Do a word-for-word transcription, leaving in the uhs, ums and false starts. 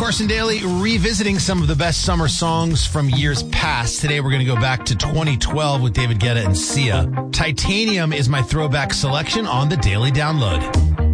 Carson Daly revisiting some of the best summer songs from years past. Today we're going to go back to twenty twelve with David Guetta and Sia. Titanium is my throwback selection on the Daily Download.